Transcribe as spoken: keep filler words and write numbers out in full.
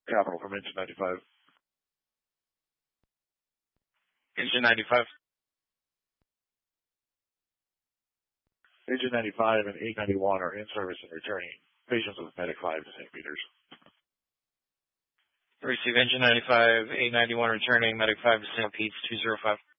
Capital from engine ninety-five. Engine ninety-five. Engine ninety-five and eight ninety-one are in service and returning. Patients with Medic five to Saint Peters. Receive engine ninety-five, eight ninety-one returning, Medic five to Saint Pete's two zero five.